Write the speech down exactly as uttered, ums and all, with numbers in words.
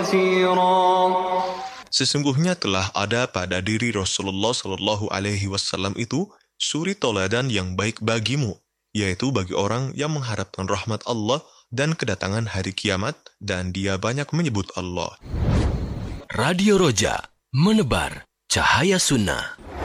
Sesungguhnya telah ada pada diri Rasulullah Shallallahu Alaihi Wasallam itu suri toladan yang baik bagimu, yaitu bagi orang yang mengharapkan rahmat Allah dan kedatangan hari kiamat, dan dia banyak menyebut Allah. Radio Roja, menebar cahaya sunnah.